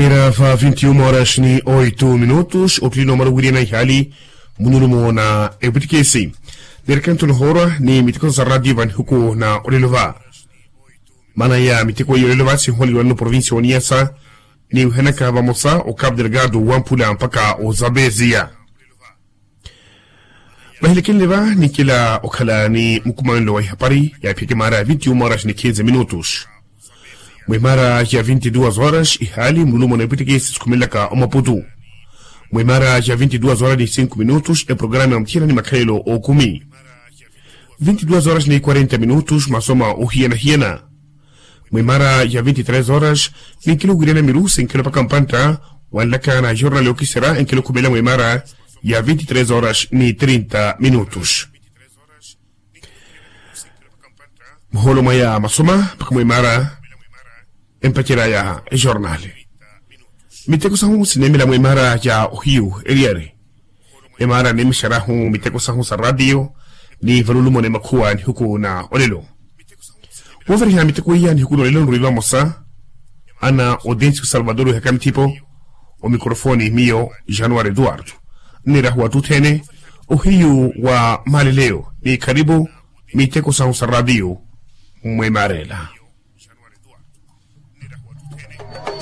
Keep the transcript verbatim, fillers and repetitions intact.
Mira fa vinte e uma horas ni oito minutos, o clima maruguri na hali munulumo na ebutikesi. Derkanto no hora ni mitiko sa radio van huko na Olelova. Mana ya mitiko ya Olelova si holi wano provinsi wa Niassa ni uhenaka vamosa o Cabo Delgado wampula mpaka o Zambezia. Mahilikini leva ni kila okala ni mkumano wa hapari ya peke mara vinte e uma horas ni quinze minutos. Mwimara ya vinte e duas horas ihali mulumo na ebutikesi kumilaka o Maputo. Mwimara ya vinte e duas horas ni cinco minutos e programa ya mtira ni makailo o kumi. vinte e duas horas ni quarenta minutos masoma o hiena hiena. Mwimara ya vinte e três horas ni kilo gurena mirusa en kilo pa kampanta walaka na jornal o kisera en kilo kubela mwimara ya vinte e três horas ni trinta minutos. Mholo maya masoma pa mwimara empatira ya jornal. Miteko sahu sinemi la mwimara ya ohiu eliere. Emara ni misharahu miteko sahu sa radio ni valulumo ne makua ni huku na Olelo. Wafari ya miteko iya ni huku na Olelo nruiva mosa. Ana Audencio Salvador hekam tipo o mikrofoni mio Januari Eduardo. Nira huwa tutene ohiu wa malileo ni karibu miteko sahu sa radio mwemarela.